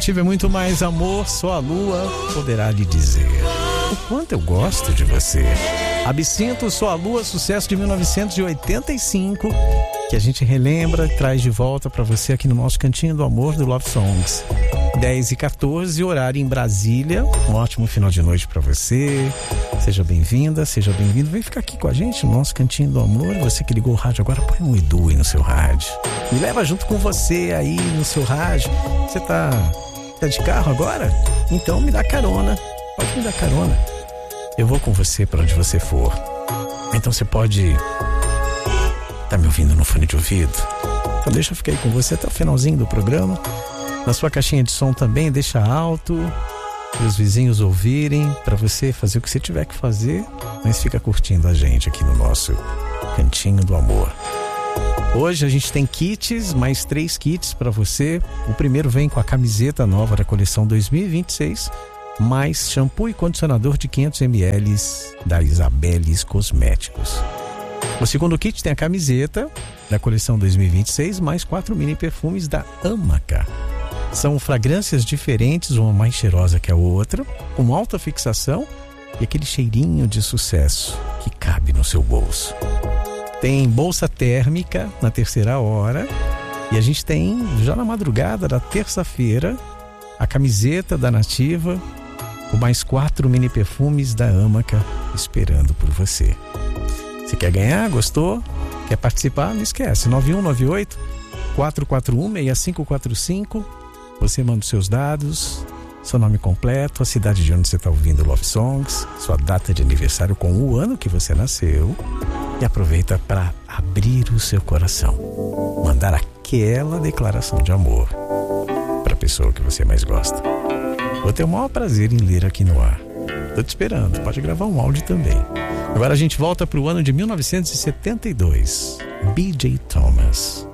Tiver muito mais amor, só a lua poderá lhe dizer o quanto eu gosto de você. Absinto, Só a Lua, sucesso de 1985, que a gente relembra e traz de volta para você aqui no nosso Cantinho do Amor do Love Songs. 10h14, horário em Brasília. Um ótimo final de noite para você. Seja bem-vinda, seja bem-vindo. Vem ficar aqui com a gente no nosso Cantinho do Amor. Você que ligou o rádio agora, põe um Edu aí no seu rádio. Me leva junto com você aí no seu rádio. Você tá de carro agora? Então me dá carona. Pode me dar carona. Eu vou com você para onde você for. Então você pode tá me ouvindo no fone de ouvido? Então deixa eu ficar aí com você até o finalzinho do programa. Na sua caixinha de som também, deixa alto para os vizinhos ouvirem, para você fazer o que você tiver que fazer, mas fica curtindo a gente aqui no nosso Cantinho do Amor. Hoje a gente tem kits, mais 3 kits para você. O primeiro vem com a camiseta nova da coleção 2026, mais shampoo e condicionador de 500 ml da Isabeles Cosméticos. O segundo kit tem a camiseta da coleção 2026, mais 4 mini perfumes da Amaca. São fragrâncias diferentes, uma mais cheirosa que a outra, com alta fixação e aquele cheirinho de sucesso que cabe no seu bolso. Tem bolsa térmica na terceira hora e a gente tem, já na madrugada da terça-feira, a camiseta da Nativa com mais 4 mini perfumes da Amaca esperando por você. Você quer ganhar? Gostou? Quer participar? Não esquece, 9198-441-6545. Você manda os seus dados, seu nome completo, a cidade de onde você está ouvindo Love Songs, sua data de aniversário com o ano que você nasceu e aproveita para abrir o seu coração, mandar aquela declaração de amor para a pessoa que você mais gosta. Vou ter o maior prazer em ler aqui no ar. Tô te esperando, pode gravar um áudio também. Agora a gente volta para o ano de 1972. B.J. Thomas.